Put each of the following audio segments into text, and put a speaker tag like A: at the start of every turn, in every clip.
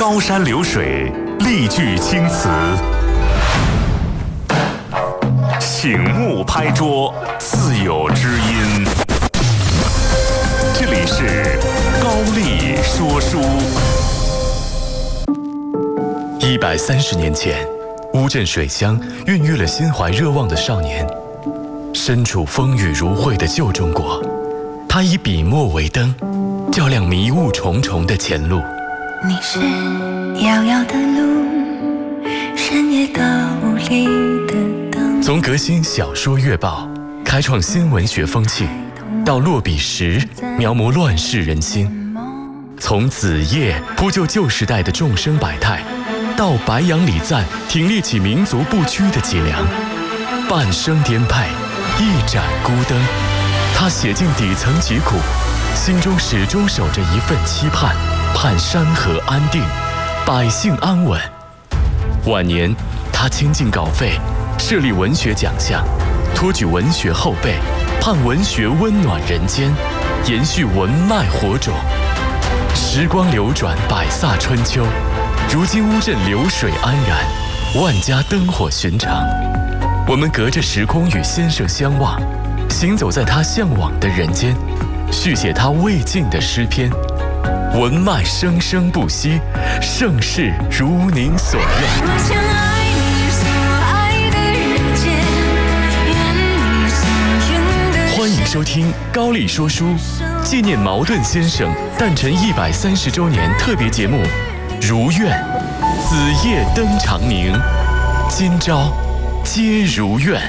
A: 高山流水，丽句青词，醒目拍桌，自有知音。这里是高丽说书。130年前，乌镇水乡孕育了心怀热望的少年。身处风雨如晦的旧中国，他以笔墨为灯，照亮迷雾重重的前路。
B: 你是遥遥的路，深夜的无力的灯。
A: 从革新小说月报开创新文学风气，到落笔时描摹乱世人心，从子夜铺就旧时代的众生百态，到白杨礼赞挺立起民族不屈的脊梁，半生颠沛，一盏孤灯，他写尽底层疾苦，心中始终守着一份期盼，盼山河安定，百姓安稳。晚年，他倾尽稿费，设立文学奖项，托举文学后辈，盼文学温暖人间，延续文脉火种。时光流转，百飒春秋，如今乌镇流水安然，万家灯火寻常。我们隔着时空与先生相望，行走在他向往的人间，续写他未尽的诗篇。文脉生生不息，盛世如您所愿。
B: 我想爱你所爱的人间，愿你所愿的。
A: 欢迎收听高丽说书，纪念茅盾先生诞辰130周年特别节目《如愿》，子夜灯长明，今朝皆如愿。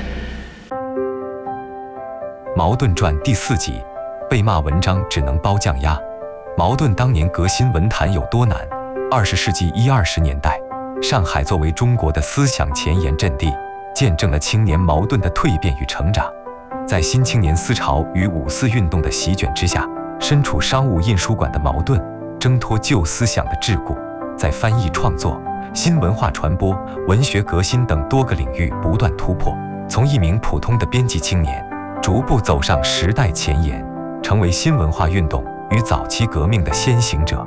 C: 茅盾传第4集，被骂文章只能包酱鸭。茅盾当年革新文坛有多难？20世纪10-20年代，上海作为中国的思想前沿阵地，见证了青年茅盾的蜕变与成长。在新青年思潮与五四运动的席卷之下，身处商务印书馆的茅盾，挣脱旧思想的桎梏，在翻译创作、新文化传播、文学革新等多个领域不断突破，从一名普通的编辑青年，逐步走上时代前沿，成为新文化运动与早期革命的先行者。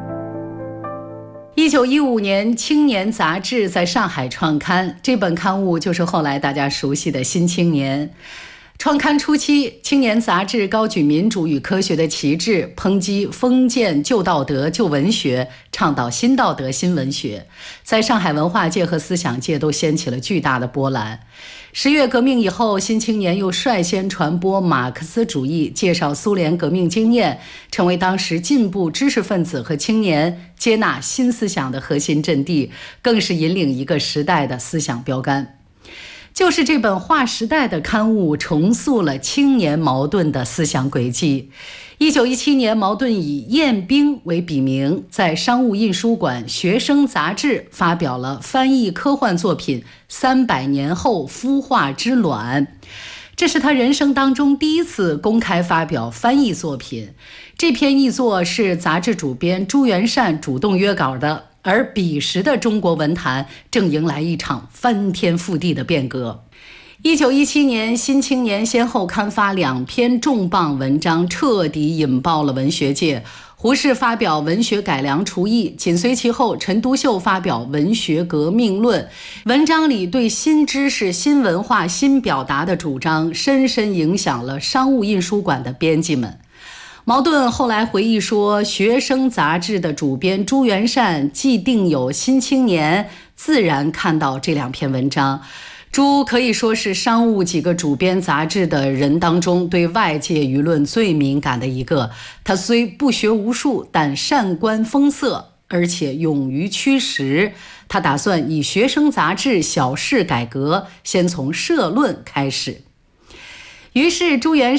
D: 1915年，《青年》杂志在上海创刊，这本刊物就是后来大家熟悉的《新青年》。创刊初期，《青年》杂志高举民主与科学的旗帜，抨击封建旧道德、旧文学，倡导新道德、新文学，在上海文化界和思想界都掀起了巨大的波澜。10月革命以后，《新青年》又率先传播马克思主义，介绍苏联革命经验，成为当时进步知识分子和青年接纳新思想的核心阵地，更是引领一个时代的思想标杆。就是这本划时代的刊物，重塑了青年茅盾的思想轨迹。1917年，茅盾以彦兵为笔名，在商务印书馆学生杂志发表了翻译科幻作品《300年后孵化之卵》，这是他人生当中第一次公开发表翻译作品。这篇译作是杂志主编朱元善主动约稿的，而彼时的中国文坛正迎来一场翻天覆地的变革。1917年，《新青年》先后刊发2篇重磅文章，彻底引爆了文学界。胡适发表《文学改良刍议》，紧随其后，陈独秀发表《文学革命论》。文章里对新知识、新文化、新表达的主张，深深影响了商务印书馆的编辑们。茅盾后来回忆说，学生杂志的主编朱元善既定有《新青年》，自然看到这2篇文章。朱可以说是商务几个主编杂志的人当中对外界舆论最敏感的一个。他虽不学无术，但善观风色，而且勇于驱使。他打算以学生杂志小事改革，先从社论开始。于是朱元